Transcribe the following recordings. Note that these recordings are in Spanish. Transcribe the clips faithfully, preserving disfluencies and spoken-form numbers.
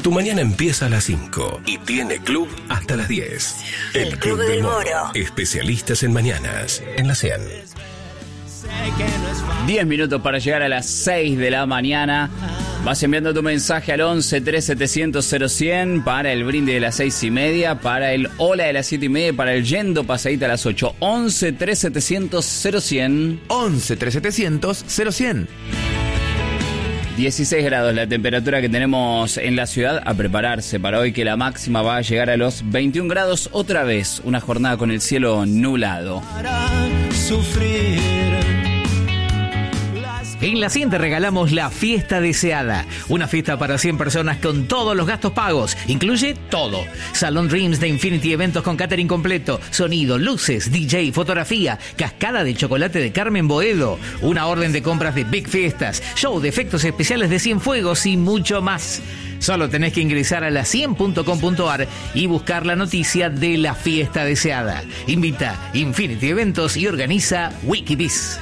Tu mañana empieza a las cinco y tiene club hasta las diez. El, el Club, Club del Moro. Moro. Especialistas en mañanas, en la cien. diez minutos para llegar a las seis de la mañana. Vas enviando tu mensaje al once tres setecientos cero cien para el brinde de las seis y media, para el hola de las siete y media, para el yendo pasadita a las ocho. once tres setecientos cero cien. once tres setecientos cero cien. dieciséis grados la temperatura que tenemos en la ciudad. A prepararse para hoy, que la máxima va a llegar a los veintiún grados otra vez. Una jornada con el cielo nublado. Para sufrir. En la cien te regalamos la fiesta deseada. Una fiesta para cien personas con todos los gastos pagos. Incluye todo. Salón Dreams de Infinity, eventos con catering completo, sonido, luces, D J, fotografía, cascada de chocolate de Carmen Boedo, una orden de compras de Big Fiestas, show de efectos especiales de Cienfuegos y mucho más. Solo tenés que ingresar a la cien punto com punto a r y buscar la noticia de la fiesta deseada. Invita Infinity Eventos y organiza Wikibiz.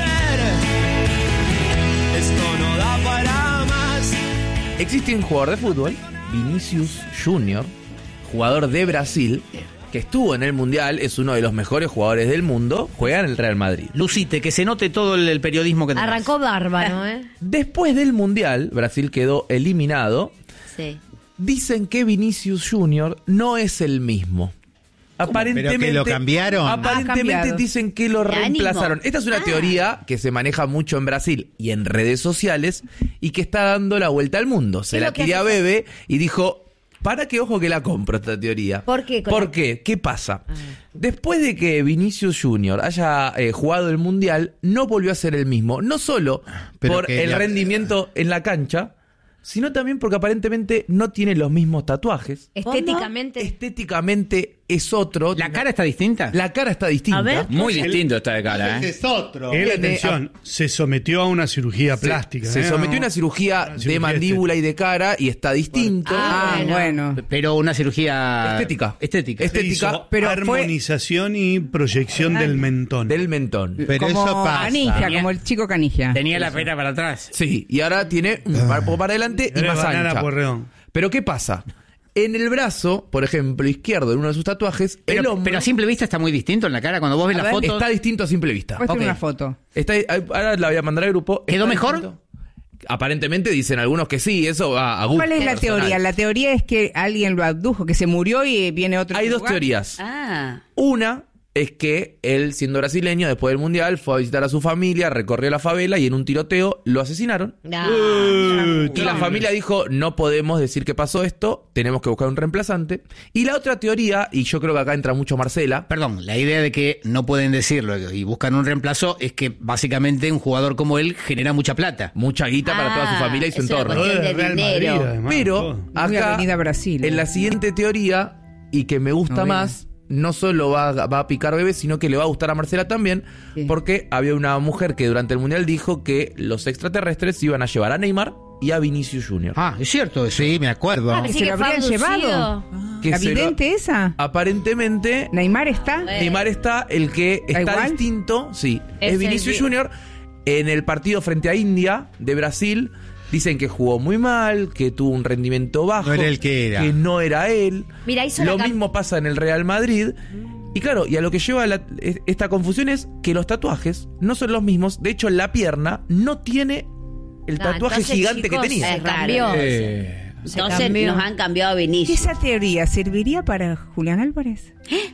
Esto no da para más. Existe un jugador de fútbol, Vinicius Junior, jugador de Brasil, que estuvo en el Mundial, es uno de los mejores jugadores del mundo, juega en el Real Madrid. Lucite, que se note todo el, el periodismo que tenés. Arrancó bárbaro, ¿eh? Después del Mundial, Brasil quedó eliminado. Sí. Dicen que Vinicius Junior no es el mismo. Aparentemente, ¿Pero que lo cambiaron? Aparentemente dicen que lo De reemplazaron. ánimo. Esta es una Ah. teoría que se maneja mucho en Brasil y en redes sociales y que está dando la vuelta al mundo. Se ¿Qué es la lo que quería hace? Bebe y dijo, para qué ojo que la compro esta teoría. ¿Por qué? ¿Por la... qué? ¿Qué pasa? Ah. Después de que Vinicius Junior haya eh, jugado el Mundial, no volvió a ser el mismo. No solo Pero por que el la- rendimiento en la cancha, sino también porque aparentemente no tiene los mismos tatuajes. Estéticamente. Estéticamente es otro. ¿La cara está distinta? La cara está distinta. A ver. Muy distinto está de cara, Ese ¿eh? es otro. Él, Tiene- atención, se sometió a una cirugía Se- plástica. Se, ¿eh? sometió a No. una cirugía Una de cirugía mandíbula y de cara y está distinto. Ah, Ah, bueno. Pero una cirugía... Estética. Estética. Este- Se hizo estética, pero fue- armonización y proyección del mentón. Del mentón. Pero como eso pasa. Canija, Tenía- como el chico Canija. Tenía la pera para atrás. Sí, y ahora tiene un poco para adelante y Era más banana ancha. Pueyrredón. Pero ¿qué pasa? En el brazo, por ejemplo, izquierdo, en uno de sus tatuajes, el Pero, hombro pero a simple vista está muy distinto en la cara. Cuando vos ves A la ver, foto... está distinto a simple vista. Muestra Ok. una foto. Está, ahora la voy a mandar al grupo. ¿Quedó Está mejor? distinto. Aparentemente dicen algunos que sí, eso va a gusto. ¿Cuál es la personal. teoría? La teoría es que alguien lo abdujo, que se murió y viene otro. Hay dos lugar. teorías. Ah. Una es que él, siendo brasileño, después del Mundial, fue a visitar a su familia, recorrió la favela y en un tiroteo lo asesinaron. Ah, Eh, Y la familia dijo, no podemos decir que pasó esto, tenemos que buscar un reemplazante. Y la otra teoría, y yo creo que acá entra mucho Marcela, Perdón, la idea de que no pueden decirlo y buscan un reemplazo es que básicamente un jugador como él genera mucha plata. mucha guita para toda su Ah, familia y su es una entorno. Todo cuestión es de Real dinero. Madrid, además, Pero todo. Muy acá, Avenida Brasil, en eh. la siguiente teoría, y que me gusta No más, no solo va, a- va a picar bebé, sino que le va a gustar a Marcela también, Sí. porque había una mujer que durante el Mundial dijo que los extraterrestres iban a llevar a Neymar y a Vinicius Junior. Ah, es cierto eso. Sí, me acuerdo. Ah, que pensé se que lo fue habrían abducido. llevado. Que ¿La se lo- vidente esa? Aparentemente, ¿Neymar está? Eh. Neymar está, el que está igual? distinto, sí, Es es, el Vinicius vi- Junior. En el partido frente a India de Brasil, dicen que jugó muy mal, que tuvo un rendimiento bajo, No era el que era. que no era él. Mira, hizo Lo la cam- mismo pasa en el Real Madrid. Y claro, y a lo que lleva la- es- esta confusión es que los tatuajes no son los mismos. De hecho, la pierna no tiene el No, tatuaje entonces, gigante chicos, que tenía. Se cambió. Eh, Entonces cambió. nos han cambiado a ¿Y Vinicius. esa teoría serviría para Julián Álvarez?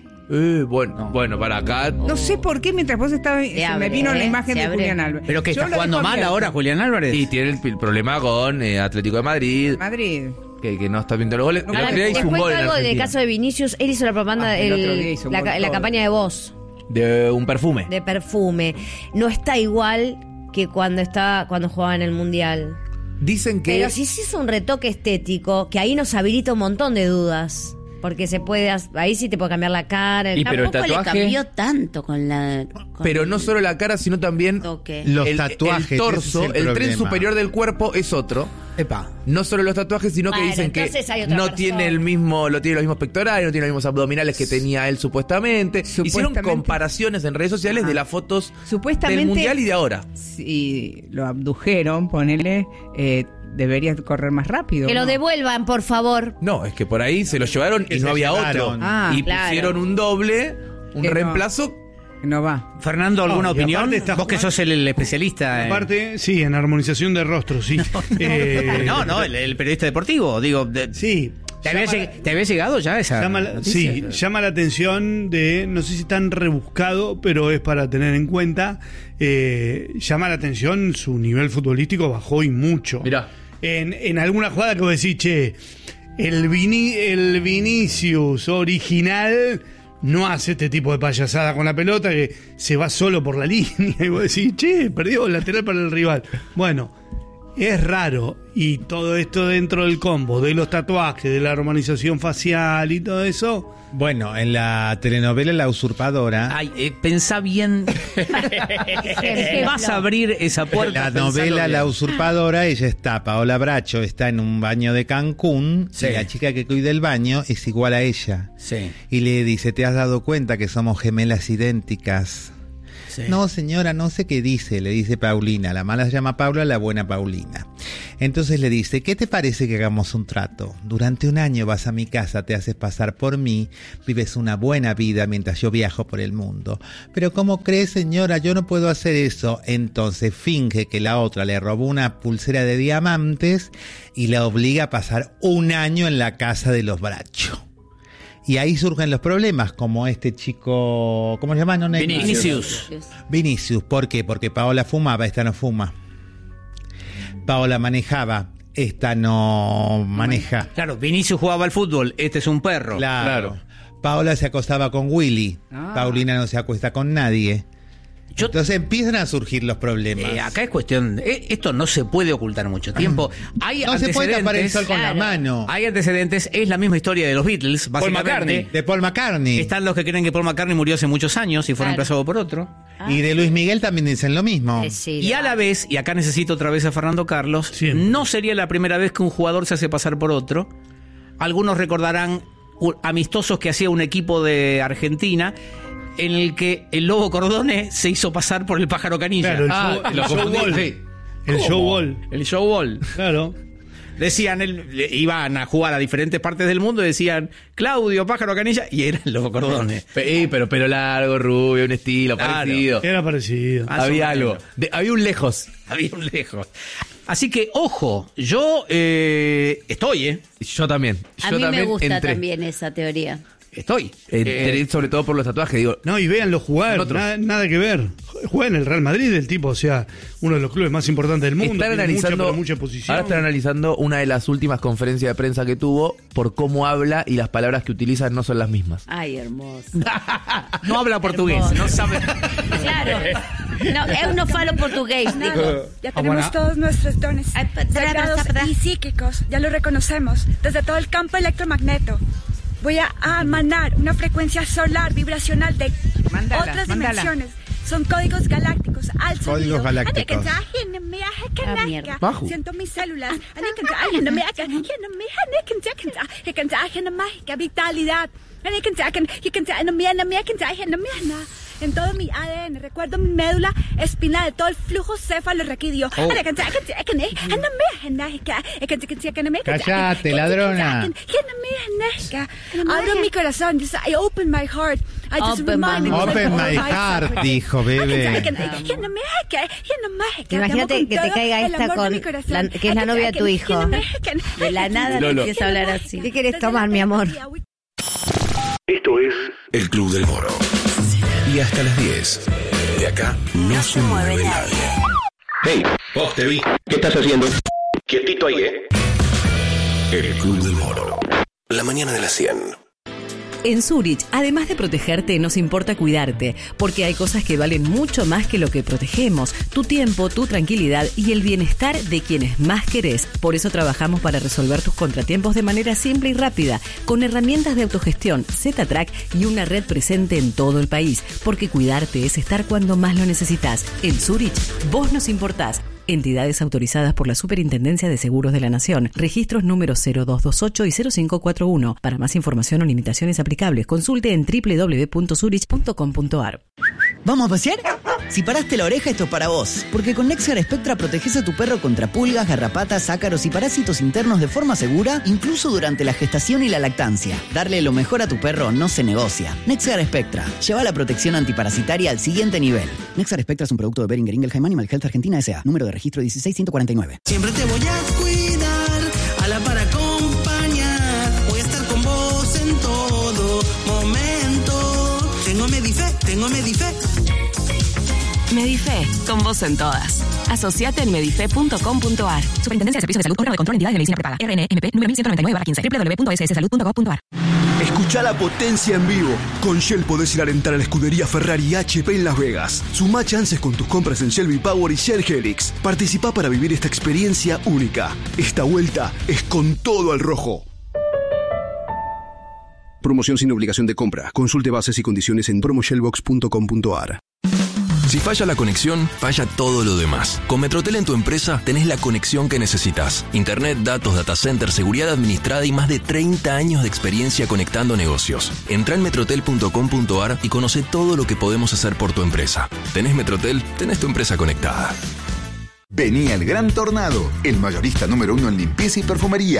eh, bueno, bueno, para acá. No sé por qué mientras vos estabas, se abre, me vino la ¿eh? imagen Se de abre. Julián Álvarez. ¿Pero que Yo está lo jugando dejo mal abierto. ahora Julián Álvarez? Y tiene el, el problema con eh, Atlético de Madrid, Madrid. que, que no está viendo los goles. El Ahora, otro día les hizo un cuento gol en algo del Argentina. caso de Vinicius. Él hizo la propaganda, Ah, el el- otro día hizo un la, gol ca- la todo. campaña de voz, De un perfume. de perfume. No está igual que cuando estaba cuando jugaba en el Mundial. Dicen que... Pero si se hizo un retoque estético, que ahí nos habilita un montón de dudas. Porque se puede, ahí sí te puede cambiar la cara. el- Y pero el Tampoco tatuaje... le cambió tanto con la... con Pero no el solo la cara, sino también toque. Los el, tatuajes. el ese torso, es el, tren problema. superior del cuerpo es otro. Epa. No solo los tatuajes, sino que Bueno, dicen que entonces hay otra no persona. tiene el mismo, lo tiene los mismos pectorales, no tiene los mismos abdominales que tenía él supuestamente. Hicieron Supuestamente. comparaciones en redes sociales Ajá. de las fotos Supuestamente- del mundial y de ahora. Si lo abdujeron, ponele, eh, debería correr más rápido. Que ¿no? lo devuelvan, por favor. No, es que por ahí se lo llevaron y se no había llevaron. otro. Ah, y claro. pusieron un doble, un Que no. reemplazo. No va. Fernando, ¿alguna No, y opinión? aparte está Vos que jugando- sos el, el especialista. en- Aparte, sí, en armonización de rostros, sí. Eh, No, no, el, el periodista deportivo. Digo, de- Sí. ¿te, había, Llama- lleg- ¿te había llegado ya esa Llama la- noticia? sí, llama la atención de, no sé si tan rebuscado, pero es para tener en cuenta, eh, llama la atención su nivel futbolístico bajó y mucho. Mirá. En, en alguna jugada que vos decís, che, el, Vini, el Vinicius original no hace este tipo de payasada con la pelota, que se va solo por la línea y vos decís, che, perdió el lateral para el rival. Bueno, es raro, y todo esto dentro del combo de los tatuajes, de la armonización facial y todo eso. Bueno, en la telenovela La Usurpadora, Ay, eh, pensá bien. Vas a abrir esa puerta. la pensalo novela bien. La Usurpadora, ella está, Paola Bracho está en un baño de Cancún, Sí. y la chica que cuida el baño es igual a ella. Sí, Y le dice, ¿te has dado cuenta que somos gemelas idénticas? sí. No, señora, no sé qué dice, le dice Paulina. La mala se llama Paula, la buena Paulina. Entonces le dice, ¿qué te parece que hagamos un trato? Durante un año vas a mi casa, te haces pasar por mí, vives una buena vida mientras yo viajo por el mundo. Pero ¿cómo cree, señora? Yo no puedo hacer eso. Entonces finge que la otra le robó una pulsera de diamantes y la obliga a pasar un año en la casa de los Bracho. Y ahí surgen los problemas, como este chico, ¿cómo se llama? No, no, Vinicius. Vinicius, ¿por qué? Porque Paola fumaba, esta no fuma. Paola manejaba, esta no maneja. Claro, Vinicius jugaba al fútbol, este es un perro. Claro. Paola se acostaba con Willy, Ah. Paulina no se acuesta con nadie. Yo- Entonces empiezan a surgir los problemas. Eh, acá es cuestión, eh, esto no se puede ocultar mucho tiempo. Hay no se puede tapar el antecedentes. sol con la Claro. mano. Hay antecedentes, es la misma historia de los Beatles, Paul básicamente. McCartney. De Paul McCartney. Están los que creen que Paul McCartney murió hace muchos años y fue Claro. reemplazado por otro. Y de Luis Miguel también dicen lo mismo. Eh, sí, Y a la vez, y acá necesito otra vez a Fernando Carlos, Siempre. no sería la primera vez que un jugador se hace pasar por otro. Algunos recordarán u- amistosos que hacía un equipo de Argentina en el que el Lobo Cordone se hizo pasar por el Pájaro Canilla. Claro, el Ah, show, el lo show confundí, ball. sí. El show ball. El show ball. Claro. Decían, él, le- iban a jugar a diferentes partes del mundo y decían, Claudio, Pájaro Canilla, y era el Lobo Cordone. Pe- eh, pero pelo largo, rubio, un estilo Claro. parecido. Era parecido. Más o Había menos. algo. De- había un lejos. Había un lejos. Así que, ojo, yo eh, estoy, ¿eh? Yo también. A Yo mí me también gusta entré. también esa teoría. Estoy. Entré Eh, sobre todo por los tatuajes. Digo, No, y véanlo jugar, Otros. nada, nada que ver. Juega en el Real Madrid el tipo, o sea, uno de los clubes más importantes del mundo. están tiene analizando, mucha, pero mucha posición. ahora están analizando una de las últimas conferencias de prensa que tuvo por cómo habla y las palabras que utiliza no son las mismas. Ay, hermoso. no habla portugués, Hermoso. no sabe. Claro. No, eu no falo portugués, digo. Ya tenemos todos nuestros dones Ay, pa- sagrados pa- pa- y psíquicos, ya lo reconocemos, desde todo el campo electromagneto. Voy a a emanar una frecuencia solar vibracional de Mándala, otras mándala. dimensiones. Son códigos galácticos al sonido. Códigos galácticos. Ah, mierda. Bajo. Siento mis células. Vitalidad. En todo mi A D N, recuerdo mi médula espinal, todo el flujo cefalorraquídeo. Cállate, ladrona. Abro mi corazón, just, I open my heart. I just Open my remind heart. Open myself my of my heart, suffering. dijo, bebé. Imagínate que te caiga esta con la- que es la novia de tu hijo. De la nada te Lolo. empieza a hablar así. ¿Qué querés tomar, mi amor? Esto es El Club del Moro. Y hasta las diez. De acá no, se mueve nadie. Hey, vos te vi. ¿Qué estás haciendo? Quietito ahí, ¿eh? El Club del Moro. La mañana de las cien. En Zurich, además de protegerte, nos importa cuidarte, porque hay cosas que valen mucho más que lo que protegemos, tu tiempo, tu tranquilidad y el bienestar de quienes más querés. Por eso trabajamos para resolver tus contratiempos de manera simple y rápida, con herramientas de autogestión, Z-Track y una red presente en todo el país, porque cuidarte es estar cuando más lo necesitas. En Zurich, vos nos importás. Entidades autorizadas por la Superintendencia de Seguros de la Nación. Registros número cero dos dos ocho y cero cinco cuatro uno. Para más información o limitaciones aplicables, consulte en doble u doble u doble u punto zurich punto com punto a r. ¿Vamos a pasear? Si paraste la oreja, esto es para vos. Porque con Nexar Spectra proteges a tu perro contra pulgas, garrapatas, ácaros y parásitos internos de forma segura, incluso durante la gestación y la lactancia. Darle lo mejor a tu perro no se negocia. Nexar Spectra. Lleva la protección antiparasitaria al siguiente nivel. Nexar Spectra es un producto de Boehringer Ingelheim Animal Health Argentina S A. Número de registro dieciséis ciento cuarenta y nueve. Siempre te voy a cuidar, a la par acompañar. Voy a estar con vos en todo momento. Tengo Medife, tengo Medife. Medife, con vos en todas. Asociate en medife punto com punto a r. Superintendencia de Servicios de Salud, órgano de control, entidades de medicina prepaga. R N M P número mil ciento noventa y nueve barra quince. doble u doble u doble u punto s s salud punto gov punto a r. Escucha la potencia en vivo. Con Shell podés ir a alentar a la escudería Ferrari y H P en Las Vegas. Sumá chances con tus compras en Shell V-Power y Shell Helix. Participá para vivir esta experiencia única. Esta vuelta es con todo al rojo. Promoción sin obligación de compra. Consulte bases y condiciones en promo shell box punto com punto a r. Si falla la conexión, falla todo lo demás. Con Metrotel en tu empresa tenés la conexión que necesitas. Internet, datos, data center, seguridad administrada y más de treinta años de experiencia conectando negocios. Entrá en metrotel punto com punto a r y conoce todo lo que podemos hacer por tu empresa. ¿Tenés Metrotel? Tenés tu empresa conectada. Venía el Gran Tornado, el mayorista número uno en limpieza y perfumería.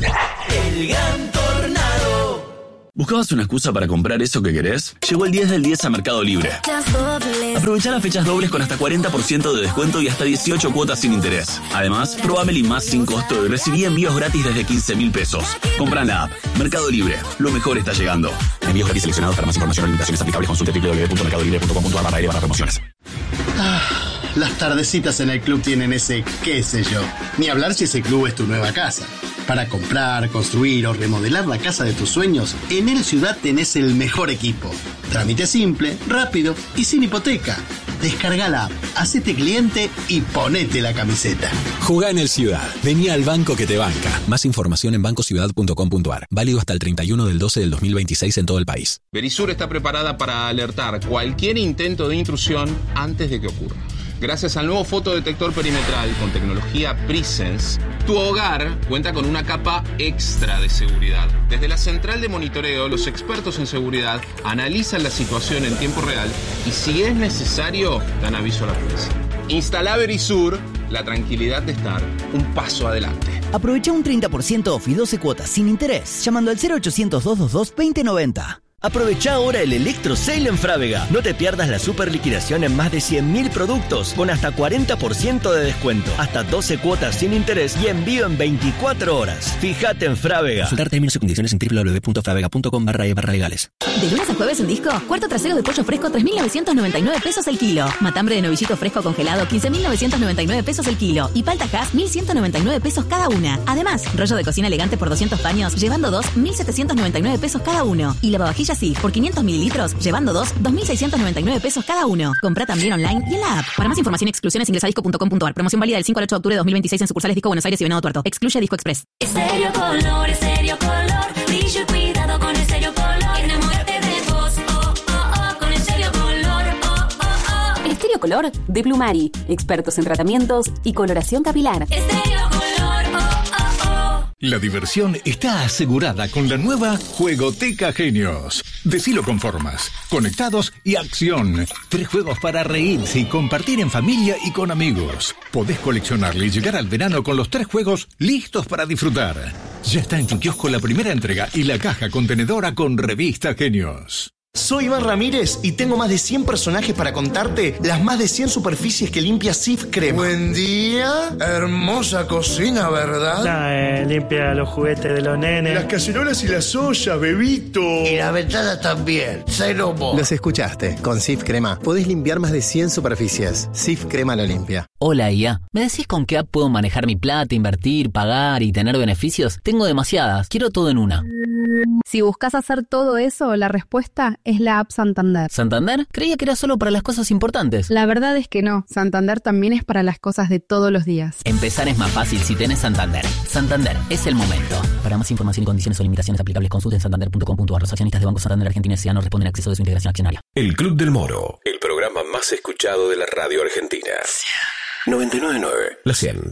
El Gran Tornado. ¿Buscabas una excusa para comprar eso que querés? Llegó el diez del diez a Mercado Libre. Aprovecha las fechas dobles con hasta cuarenta por ciento de descuento y hasta dieciocho cuotas sin interés. Además, probá Meli Más sin costo y recibí envíos gratis desde quince mil pesos. Compra en la app. Mercado Libre. Lo mejor está llegando. Envíos gratis seleccionados. Para más información o limitaciones aplicables consulte doble u doble u doble u punto mercado libre punto com punto a r barra barra promociones. Ah, las tardecitas en el club tienen ese qué sé yo. Ni hablar si ese club es tu nueva casa. Para comprar, construir o remodelar la casa de tus sueños, en El Ciudad tenés el mejor equipo. Trámite simple, rápido y sin hipoteca. Descarga la app, hacete cliente y ponete la camiseta. Jugá en El Ciudad. Vení al banco que te banca. Más información en banco ciudad punto com punto a r. Válido hasta el treinta y uno del doce del dos mil veintiséis en todo el país. Verisur está preparada para alertar cualquier intento de intrusión antes de que ocurra. Gracias al nuevo fotodetector perimetral con tecnología Presence, tu hogar cuenta con una capa extra de seguridad. Desde la central de monitoreo, los expertos en seguridad analizan la situación en tiempo real y si es necesario, dan aviso a la policía. Instala Verisur, la tranquilidad de estar un paso adelante. Aprovecha un treinta por ciento off y doce cuotas sin interés llamando al cero ochocientos, doscientos veintidós, veinte noventa. Aprovecha ahora el Electro Sale en Frávega. No te pierdas la super liquidación en más de cien mil productos con hasta cuarenta por ciento de descuento, hasta doce cuotas sin interés y envío en veinticuatro horas. Fíjate en Frávega. Consultar términos y condiciones en doble u doble u doble u punto fravega punto com barra e barra legales. De lunes a jueves en Disco, cuarto trasero de pollo fresco tres mil novecientos noventa y nueve pesos el kilo. Matambre de novillito fresco congelado quince mil novecientos noventa y nueve pesos el kilo. Y palta Hass mil ciento noventa y nueve pesos cada una. Además, rollo de cocina elegante por doscientos paños, llevando dos, mil setecientos noventa y nueve pesos cada uno. Y lavavajillas Sif por quinientos mililitros, llevando dos, dos mil seiscientos noventa y nueve pesos cada uno. Compra también online y en la app. Para más información y exclusiones ingresa a disco punto com punto a r. Promoción válida del cinco al ocho de octubre de dos mil veintiséis en sucursales Disco Buenos Aires y Venado Tuerto. Excluye Disco Express. Estéreo Color, Estéreo Color, brillo y cuidado con Estéreo Color. Enamórate de vos, oh, oh, oh, con Estéreo Color, oh, oh, oh. Estéreo Color de Plumari. Expertos en tratamientos y coloración capilar. Estéreo Color, oh, oh, oh. La diversión está asegurada con la nueva Juegoteca Genios. Decilo con formas, conectados y acción. Tres juegos para reírse y compartir en familia y con amigos. Podés coleccionarle y llegar al verano con los tres juegos listos para disfrutar. Ya está en tu kiosco la primera entrega y la caja contenedora con Revista Genios. Soy Iván Ramírez y tengo más de cien personajes para contarte las más de cien superficies que limpia Sif Crema. Buen día, hermosa cocina, ¿verdad? Nah, eh, limpia los juguetes de los nenes. Las cacerolas y las ollas, bebito. Y la ventana también, cero mo. Los escuchaste, con Sif Crema podés limpiar más de cien superficies. Sif Crema lo limpia. Hola I A, ¿me decís con qué app puedo manejar mi plata, invertir, pagar y tener beneficios? Tengo demasiadas, quiero todo en una. Si buscas hacer todo eso, la respuesta es la app Santander. ¿Santander? Creía que era solo para las cosas importantes. La verdad es que no. Santander también es para las cosas de todos los días. Empezar es más fácil si tenés Santander. Santander, es el momento. Para más información y condiciones o limitaciones aplicables, consulten santander punto com punto a r. Los accionistas de Banco Santander Argentina S A no responden a acceso de su integración accionaria. El Club del Moro, el programa más escuchado de la radio argentina. noventa y nueve punto nueve. La cien.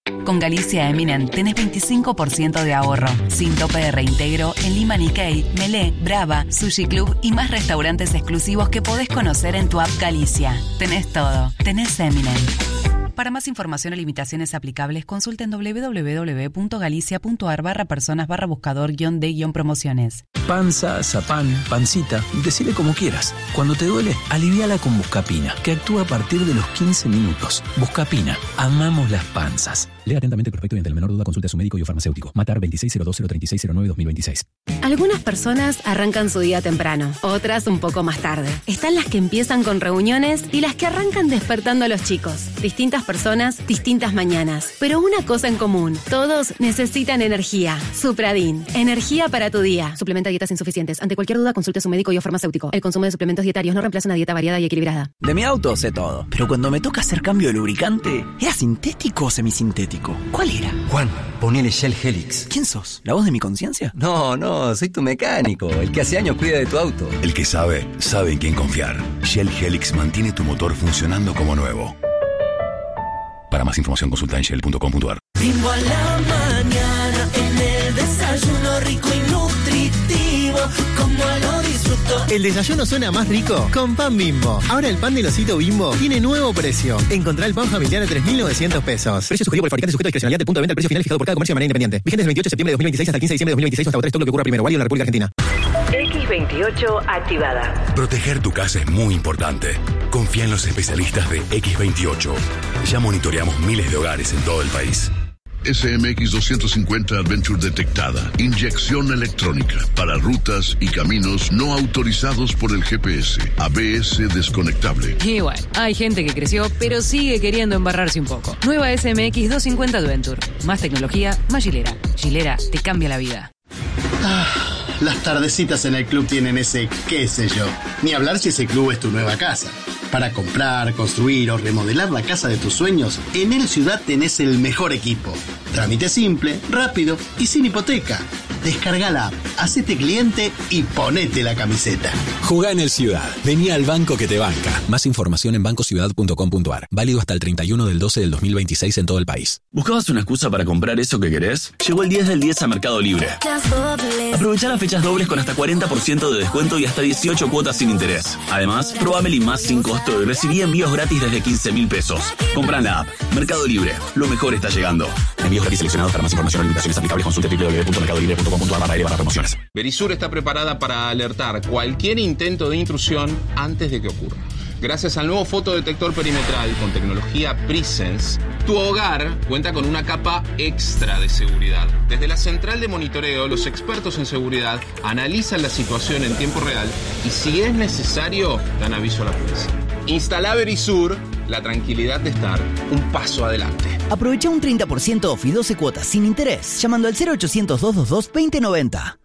Con Galicia Eminent tenés veinticinco por ciento de ahorro, sin tope de reintegro en Lima Nikkei, Melé, Brava, Sushi Club y más restaurantes exclusivos que podés conocer en tu app Galicia. Tenés todo, tenés Eminent. Para más información o limitaciones aplicables, consulten doble u doble u doble u punto galicia punto a r barra personas barra buscador guión de guión promociones. Panza, zapán, pancita, decile como quieras. Cuando te duele, aliviala con Buscapina, que actúa a partir de los quince minutos. Buscapina, amamos las panzas. Lea atentamente el prospecto y ante la menor duda consulte a su médico y o farmacéutico. Matar veintiséis cero dos cero treinta y seis cero nueve dos mil veintiséis. Algunas personas arrancan su día temprano, otras un poco más tarde. Están las que empiezan con reuniones y las que arrancan despertando a los chicos. Distintas personas, distintas mañanas. Pero una cosa en común, todos necesitan energía. Supradin, energía para tu día. Suplementa dietas insuficientes. Ante cualquier duda consulte a su médico y o farmacéutico. El consumo de suplementos dietarios no reemplaza una dieta variada y equilibrada. De mi auto sé todo, pero cuando me toca hacer cambio de lubricante, ¿era sintético o semisintético? ¿Cuál era? Juan, ponele Shell Helix. ¿Quién sos? ¿La voz de mi conciencia? No, no, soy tu mecánico, el que hace años cuida de tu auto. El que sabe, sabe en quién confiar. Shell Helix mantiene tu motor funcionando como nuevo. Para más información consulta en shell punto com punto a r. Bimbo a la mañana, en el desayuno rico y nutritivo, como lo disfruto. El desayuno suena más rico con pan Bimbo. Ahora el pan del osito Bimbo tiene nuevo precio. Encontrá el pan familiar a tres mil novecientos pesos. Precio sugerido por el fabricante, sujeto a discrecionalidad del punto de venta. El precio final fijado por cada comercio de manera independiente. Vigente del veintiocho de septiembre de dos mil veintiséis hasta el quince de diciembre de dos mil veintiséis hasta agotar stock lo que ocurra primero. Válido en la República Argentina. X veintiocho activada. Proteger tu casa es muy importante. Confía en los especialistas de X veintiocho. Ya monitoreamos miles de hogares en todo el país. S M X doscientos cincuenta Adventure detectada. Inyección electrónica para rutas y caminos no autorizados por el G P S. A B S desconectable. Y bueno, hay gente que creció, pero sigue queriendo embarrarse un poco. Nueva S M X doscientos cincuenta Adventure. Más tecnología, más Gilera. Gilera te cambia la vida. Ah, las tardecitas en el club tienen ese qué sé yo. Ni hablar si ese club es tu nueva casa. Para comprar, construir o remodelar la casa de tus sueños, en El Ciudad tenés el mejor equipo. Trámite simple, rápido y sin hipoteca. Descarga la app, hacete cliente y ponete la camiseta. Jugá en El Ciudad. Vení al banco que te banca. Más información en banco ciudad punto com punto a r. Válido hasta el treinta y uno del doce del dos mil veintiséis en todo el país. ¿Buscabas una excusa para comprar eso que querés? Llegó el diez del diez a Mercado Libre. Aprovecha las fechas dobles con hasta cuarenta por ciento de descuento y hasta dieciocho cuotas sin interés. Además, probá Meli Más sin costo y recibí envíos gratis desde quince mil pesos. Compra en la app. Mercado Libre. Lo mejor está llegando. Envíos gratis seleccionados. Para más información o limitaciones aplicables consulte w w w punto mercado libre punto com punto a r barra aire barra promociones. Verisur está preparada para alertar cualquier intento de intrusión antes de que ocurra. Gracias al nuevo fotodetector perimetral con tecnología Presence, tu hogar cuenta con una capa extra de seguridad. Desde la central de monitoreo, los expertos en seguridad analizan la situación en tiempo real y si es necesario, dan aviso a la policía. Instala Verisur, la tranquilidad de estar un paso adelante. Aprovecha un treinta por ciento off y doce cuotas sin interés llamando al cero ochocientos, doscientos veintidós, veinte noventa.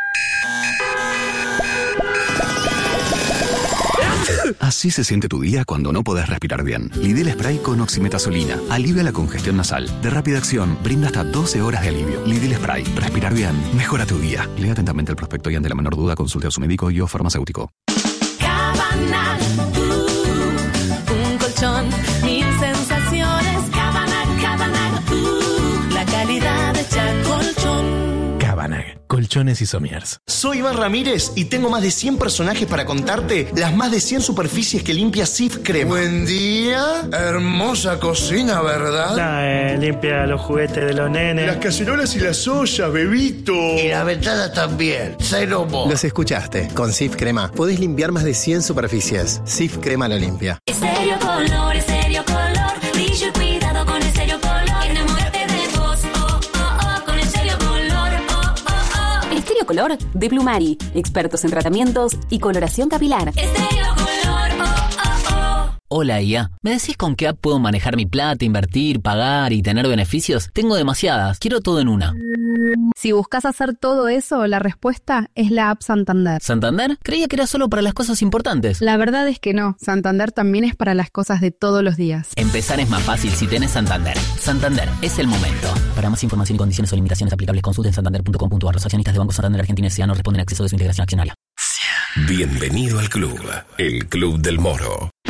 Así se siente tu día cuando no podés respirar bien. Lidl Spray con oximetazolina. Alivia la congestión nasal. De rápida acción, brinda hasta doce horas de alivio. Lidl Spray. Respirar bien. Mejora tu día. Lea atentamente el prospecto y ante la menor duda consulte a su médico y o farmacéutico. Cabanal, uh, un colchón, mil sensaciones. Cabanal, Cabanal, uh, la calidad de Chacolchón. Cabanag, colchones y somiers. Soy Iván Ramírez y tengo más de cien personajes para contarte las más de cien superficies que limpia Cif Crema. Buen día. Hermosa cocina, ¿verdad? Nah, eh, limpia los juguetes de los nenes. Las cacerolas y las ollas, bebito. Y la ventana también. Cero mo. Los escuchaste. Con Cif Crema podés limpiar más de cien superficies. Cif Crema lo limpia. Estéreo Color, Estéreo Color, brillo y cuidado con Estéreo Color. Enamórate de vos, oh, oh, oh, con Estéreo Color, oh, oh, oh. Estéreo Color de Plumari. Expertos en tratamientos y coloración capilar. Estéreo Color, oh, oh, oh. Hola, I A. ¿Me decís con qué app puedo manejar mi plata, invertir, pagar y tener beneficios? Tengo demasiadas. Quiero todo en una. Si buscas hacer todo eso, la respuesta es la app Santander. ¿Santander? Creía que era solo para las cosas importantes. La verdad es que no. Santander también es para las cosas de todos los días. Empezar es más fácil si tenés Santander. Santander es el momento. Para más información y condiciones o limitaciones aplicables, consulten santander punto com punto a r. Los accionistas de Banco Santander Argentina S A no responden a exceso de su integración accionaria. Bienvenido al club. El Club del Moro.